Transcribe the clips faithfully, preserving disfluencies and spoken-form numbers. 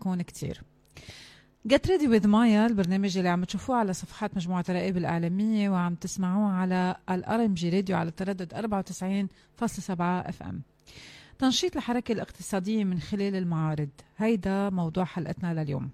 بيكون كتير. Get ready with Maya البرنامج اللي عم تشوفوه على صفحات مجموعة الرائب الإعلامية وعم تسمعوه على الار ام جي راديو على تردد أربعة وتسعين فاصلة سبعة اف ام. تنشيط الحركة الاقتصادية من خلال المعارض، هيدا موضوع حلقتنا لليوم.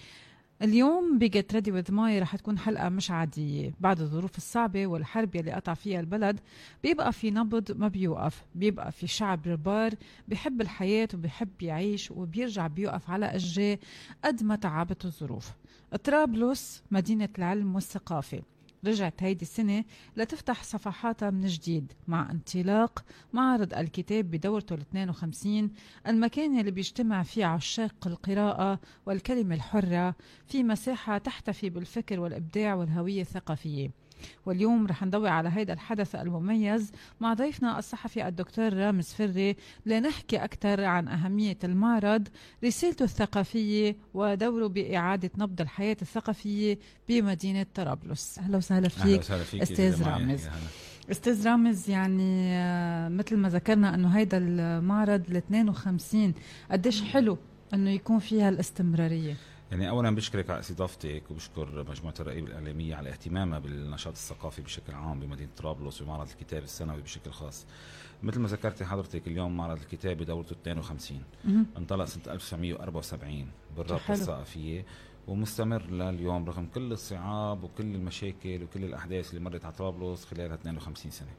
اليوم بجت ريدي وذ ماي رح تكون حلقة مش عادية. بعد الظروف الصعبة والحرب يلي قطع فيها البلد بيبقى في نبض ما بيوقف، بيبقى في شعب ربار بيحب الحياة وبيحب يعيش وبيرجع بيوقف على أجريه قد ما تعبت الظروف. طرابلس مدينة العلم والثقافة رجعت هيدي السنة لتفتح صفحاتها من جديد مع انطلاق معرض الكتاب بدورته ال اثنين وخمسين، المكان اللي بيجتمع فيه عشاق القراءة والكلمة الحرة في مساحة تحتفي بالفكر والإبداع والهوية الثقافية. واليوم رح نضوي على هيدا الحدث المميز مع ضيفنا الصحفي الدكتور رامز فري لنحكي أكثر عن أهمية المعرض، رسالته الثقافية ودوره بإعادة نبض الحياة الثقافية بمدينة طرابلس. أهلا وسهلا فيك أستاذ رامز. أستاذ رامز، يعني مثل ما ذكرنا أنه هيدا المعرض ال اثنين وخمسين قديش حلو أنه يكون فيها الاستمرارية. يعني أولا بشكرك على استضافتك وبشكر مجموعة الرائب الإعلامية على اهتمامها بالنشاط الثقافي بشكل عام بمدينة طرابلس ومعرض الكتاب السنوي بشكل خاص. مثل ما ذكرتي حضرتك اليوم معرض الكتاب بدورته اثنين وخمسين انطلق سنة ألف وتسعمية وأربعة وسبعين بالرابطة الثقافية ومستمر لليوم رغم كل الصعاب وكل المشاكل وكل الأحداث اللي مرت على طرابلس خلال اثنين وخمسين سنة.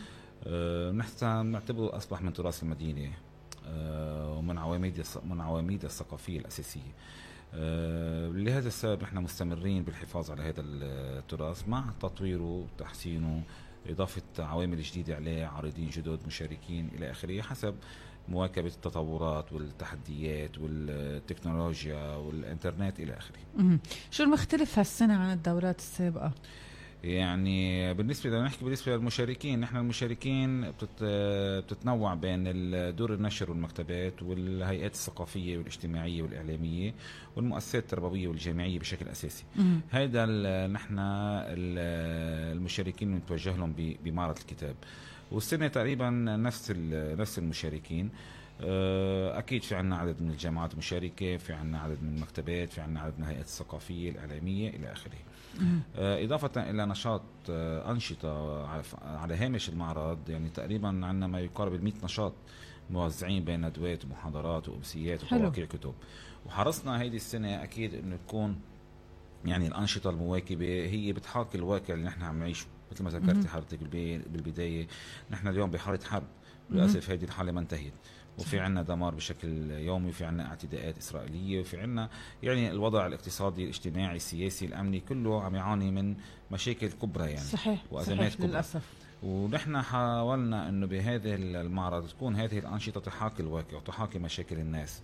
أه نحن نعتبره أصبح من تراث المدينة أه ومن عواميد من عواميد الثقافية الأساسية. أه لهذا السبب نحن مستمرين بالحفاظ على هذا التراث مع تطويره وتحسينه، إضافة عوامل جديدة عليه، عارضين جدد، مشاركين إلى آخره حسب مواكبة التطورات والتحديات والتكنولوجيا والإنترنت إلى آخره. شو المختلف هالسنة عن الدورات السابقة؟ يعني بالنسبة لنحكي بالنسبة للمشاركين، نحن المشاركين بتتنوع بين دور النشر والمكتبات والهيئات الثقافية والاجتماعية والإعلامية والمؤسسات التربوية والجامعية بشكل أساسي. هذا نحن المشاركين نتوجه لهم بمعرض الكتاب، والسنة تقريبا نفس نفس المشاركين. أكيد في عنا عدد من الجامعات مشاركة، في عنا عدد من المكتبات، في عنا عدد من الهيئات الثقافية الإعلامية إلى آخره. إضافة إلى نشاط أنشطة على هامش المعرض، يعني تقريبا عنا ما يقارب المئة نشاط موزعين بين ندوات ومحاضرات وأمسيات وتواقيع كتب. وحرصنا هيدي السنة أكيد إنه تكون يعني الأنشطة المواكبة هي بتحاكي الواقع اللي نحن عم نعيشه. مثل ما ذكرت حضرتك بالبداية، نحن اليوم بحالة حرب للأسف، هذه الحالة ما انتهت، وفي عنا دمار بشكل يومي، وفي عنا اعتداءات إسرائيلية، وفي عنا يعني الوضع الاقتصادي الاجتماعي السياسي الأمني كله عم يعاني من مشاكل كبرى يعني. صحيح. وأزمات صحيح كبرى للأسف. ونحن حاولنا أنه بهذه المعرض تكون هذه الأنشطة تحاكي الواقع وتحاكي مشاكل الناس،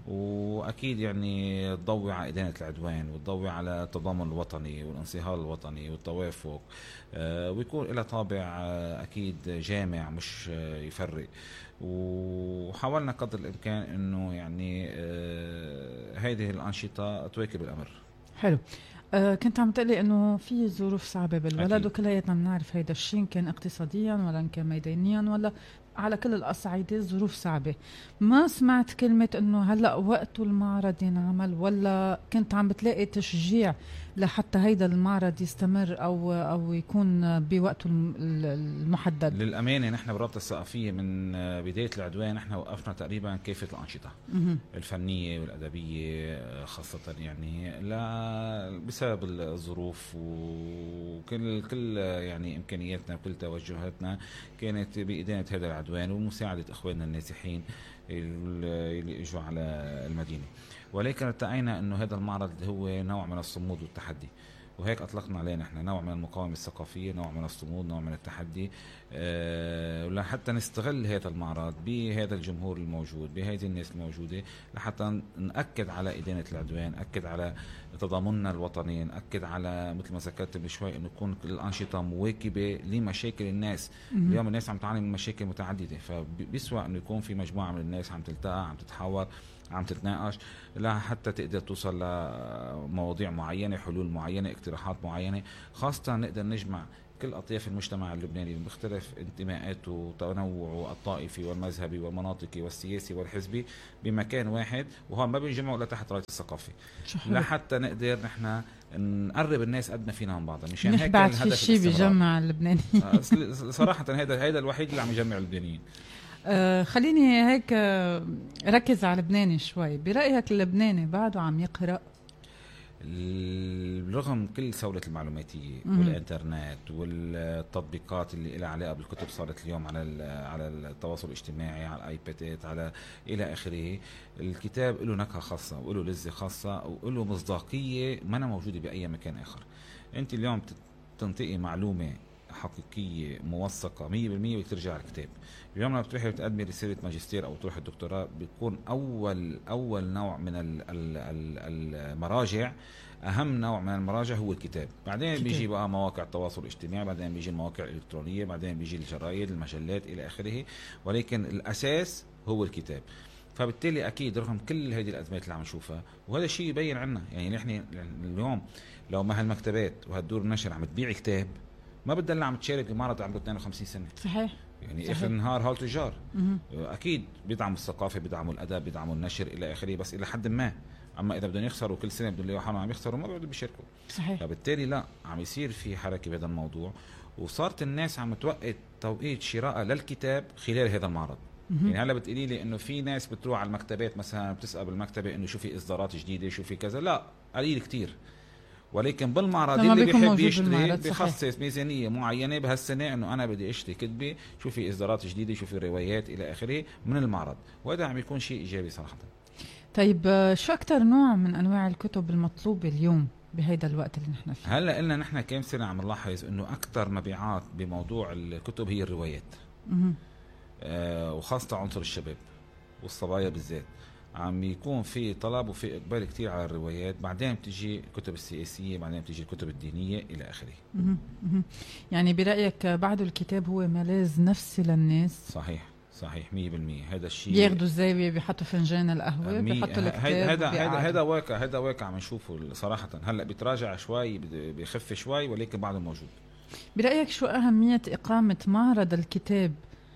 وأكيد يعني تضوي على إدانة العدوان وتضوي على التضامن الوطني والانصهار الوطني والتوافق، آه ويكون لها طابع آه أكيد جامع مش آه يفرق. وحاولنا قدر الإمكان أنه يعني آه هذه الأنشطة تواكب الأمر. حلو. أه كنت عم تقلي انه في ظروف صعبه بالبلد وكلياتنا بنعرف هيدا الشيء، كان اقتصاديا ولا كان ميدانيا ولا على كل الاصعده ظروف صعبه. ما سمعت كلمه انه هلا وقت المعرض ينعمل، ولا كنت عم بتلاقي تشجيع لحتى هيدا المعرض يستمر او او يكون بوقته المحدد؟ للامانه نحن بالرابطه الثقافيه من بدايه العدوان نحن وقفنا تقريبا كافه الانشطه الفنيه والادبيه خاصه، يعني لا بسبب الظروف وكل كل يعني امكانياتنا وكل توجهاتنا كانت بإدانة هذا العدوان ومساعده اخواننا النازحين اللي اجوا على المدينه. ولكن ارتأينا انه هذا المعرض هو نوع من الصمود والتحدي، وهيك اطلقنا عليه نحن نوع من المقاومه الثقافيه، نوع من الصمود، نوع من التحدي، أه لحتى نستغل هذا المعرض بهذا الجمهور الموجود، بهذه الناس الموجوده، لحتى نأكد على إدانة العدوان، نأكد على تضامننا الوطني، نأكد على مثل ما ذكرت من شوي انه تكون الانشطه مواكبه لمشاكل الناس. اليوم الناس عم تعاني من مشاكل متعدده، فبيسوى انه يكون في مجموعه من الناس عم تلتقى، عم تتحاور، عم تتناقش لا حتى تقدر توصل لمواضيع معينه، حلول معينه، اقتراحات معينه، خاصه نقدر نجمع كل أطياف المجتمع اللبناني بمختلف انتماءاته وتنوعه الطائفي والمذهبي والمناطقي والسياسي والحزبي بمكان واحد، وهون ما بينجمعوا إلا تحت راية الثقافة، لحتى نقدر نحن نقرب الناس قد ما فينا من بعضها. مشان هيك بعد في شيء بيجمع اللبنانيين صراحة هذا هذا الوحيد اللي عم يجمع اللبنانيين. آه خليني هيك ركز على لبناني شوي. برأيك اللبناني بعده عم يقرأ رغم كل سهولة المعلوماتية والإنترنت والتطبيقات اللي لها علاقة بالكتب صارت اليوم على على التواصل الاجتماعي، على الآيبادات، على إلى آخره؟ الكتاب له نكهة خاصة وله لذة خاصة وله مصداقية ما أنا موجودة بأي مكان آخر. أنت اليوم تنطقي معلومة حقيقية موثقة مية بالمية وترجع على الكتاب. اليوم لما بتروحي بتقدمي رسالة ماجستير أو تروحي الدكتوراه بيكون أول أول نوع من المراجع، أهم نوع من المراجع هو الكتاب. بعدين كتاب. بيجي بقى مواقع التواصل الاجتماعي، بعدين بيجي المواقع الإلكترونية، بعدين بيجي الجرايد، المجلات إلى آخره، ولكن الأساس هو الكتاب. فبالتالي أكيد رغم كل هذه الأزمات اللي عم نشوفها، وهذا الشيء يبين عنا يعني نحن اليوم لو ما هالمكتبات وهالدور النشر عم تبيع كتاب ما بدل عم تشارك بمعرض عمره اثنين وخمسين سنة. صحيح. يعني صحيح. اخر النهار هول تجار اكيد بيدعموا الثقافه، بيدعموا الادب، بيدعموا النشر الى اخره، بس الى حد ما. اما اذا بدهم يخسروا كل سنه بدهم يلاقوا عم يخسروا ما بدهم يشاركوا. صحيح. فبالتالي لا عم يصير في حركه بهذا الموضوع، وصارت الناس عم توقت توقيت شراء للكتاب خلال هذا المعرض. مم. يعني هلا بتقولي لي انه في ناس بتروح على المكتبات مثلا بتسال بالمكتبه انه شو في اصدارات جديده شو في كذا، لا قليل كتير. ولكن بالمعرض اللي بيحب يشتري بيخصص ميزانية معينة بهالسنة انه انا بدي اشتري كتبة، شو في اصدارات جديدة، شو في روايات الى اخره من المعرض، وهذا عم يكون شيء ايجابي صراحة. طيب شو اكثر نوع من انواع الكتب المطلوبة اليوم بهيدا الوقت اللي نحن فيه؟ هلا قلنا نحن كم سنة عم نلاحظ انه اكثر مبيعات بموضوع الكتب هي الروايات. آه وخاصة عنصر الشباب والصبايا بالذات عم يكون في طلب وفي اقبال كتير على الروايات، بعدين بتجي الكتب السياسيه، بعدين بتجي الكتب الدينيه الى اخره. يعني برايك بعد الكتاب هو ملاذ نفسي للناس؟ صحيح صحيح مية بالمية. هذا الشيء بياخذوا الزاويه بيحطوا فنجان القهوه بيحطوا الكتاب. هذا هذا هذا واقع، هذا واقع عم نشوفه صراحه. هلا بيتراجع شوي بيخف شوي ولكن بعده موجود. برايك شو اهميه اقامه معرض الكتاب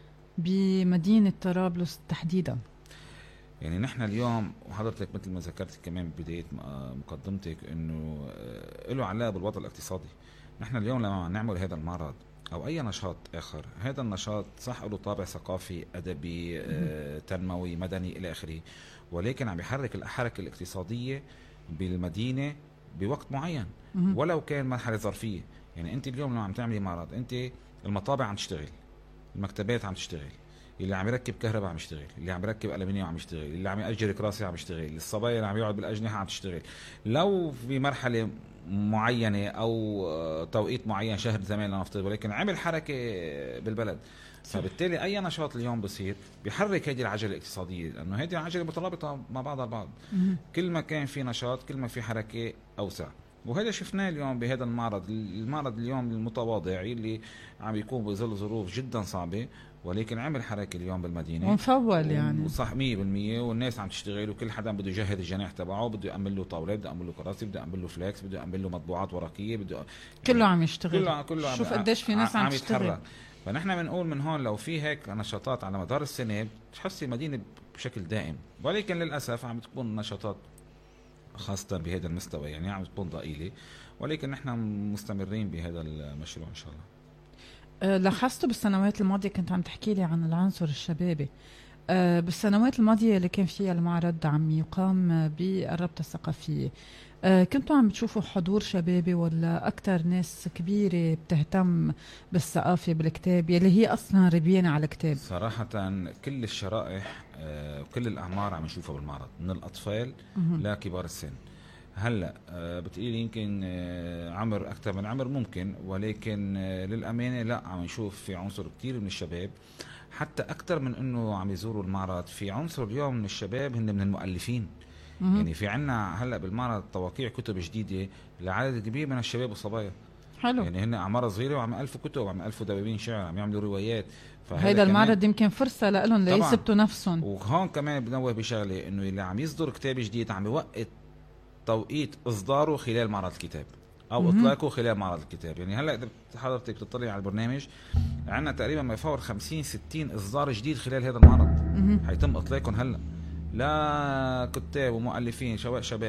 بمدينه طرابلس تحديدا؟ يعني نحن اليوم وحضرتك مثل ما ذكرت كمان ببداية مقدمتك انه له علاقة بالوضع الاقتصادي. نحن اليوم لما نعمل هذا المعرض او اي نشاط اخر، هذا النشاط صح له طابع ثقافي ادبي آه، تنموي مدني الى اخره، ولكن عم يحرك الحركة الاقتصادية بالمدينة بوقت معين ولو كان مرحلة ظرفية. يعني انت اليوم لما عم تعملي معرض، انت المطابع عم تشتغل، المكتبات عم تشتغل، اللي عم يركب كهرباء عم يشتغل، اللي عم يركب ألمنيوم عم يشتغل، اللي عم يأجر كراسي عم يشتغل، الصبايا اللي عم يقعد بالأجنحة عم تشتغل. لو في مرحلة معينة أو توقيت معين شهر زمان لنفترض، ولكن عمل حركة بالبلد. فبالتالي أي نشاط اليوم بصير بيحرك هذه العجلة الاقتصادية، لأنه هذه العجلة مترابطة مع بعضها البعض. كل ما كان في نشاط كل ما في حركة أوسع، وهذا شفناه اليوم بهذا المعرض. المعرض اليوم المتواضع اللي عم يكون بظل ظروف جدا صعبة، ولكن عمل حركة اليوم بالمدينة ومفول يعني صح مية بالمية، والناس عم تشتغل وكل حدا بده يجهز الجناح تبعه، بده يعمل له طاولات، بده يعمل له كراسي، بده يعمل له فلاكس، بده يعمل له مطبوعات ورقية، بده كله عم يشتغل. كله كله شوف قديش في ناس عم, عم تشتغل. فنحن بنقول من هون لو في هيك نشاطات على مدار السنة بتحسي المدينة بشكل دائم، ولكن للأسف عم تكون نشاطات خاصة بهذا المستوى يعني عم تكون ضئيلة، ولكن نحن مستمرين بهذا المشروع إن شاء الله. لاحظته بالسنوات الماضية، كنت عم تحكي لي عن العنصر الشبابي. أه بالسنوات الماضية اللي كان فيها المعرض عم يقام بالرابطة الثقافية، أه كنتوا عم تشوفوا حضور شبابي ولا أكتر ناس كبيرة بتهتم بالثقافة بالكتاب يلي هي أصلا ربيانة على الكتاب؟ صراحة كل الشرائح وكل أه الأعمار عم نشوفها بالمعرض، من الأطفال لكبار السن. هلا أه بتقولي يمكن أه عمر اكثر من عمر ممكن، ولكن أه للامانه لا، عم نشوف في عنصر كثير من الشباب، حتى اكثر من انه عم يزوروا المعرض. في عنصر اليوم من الشباب هن من المؤلفين. مم. يعني في عنا هلا بالمعرض توقيع كتب جديده لعدد كبير من الشباب والصبايا. حلو. يعني هن اعمار صغيره وعم الفوا كتب، عم الفوا دواوين شعر، عم يعملوا روايات. هيدا المعرض يمكن فرصه لهم ليثبتوا نفسهم. وهون كمان بنوه بشغله انه اللي عم يصدر كتاب جديد عم يوقت توقيت اصداره خلال معرض الكتاب. او اطلاقه خلال معرض الكتاب. يعني هلا اذا حضرتك بتطلع على البرنامج عندنا تقريبا ما يفوق خمسين ستين اصدار جديد خلال هذا المعرض حيتم اطلاقهم هلا لا كتاب ومؤلفين سواء شباب